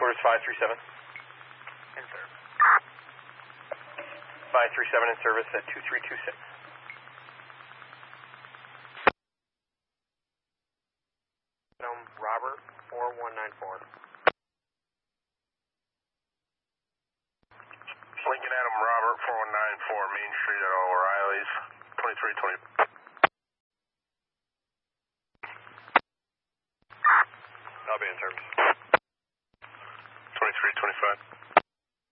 headquarters 537. In service. 537 in service at 2326. Robert 4194. Lincoln Adam Robert 4194 Main Street at O'Reilly's 2320.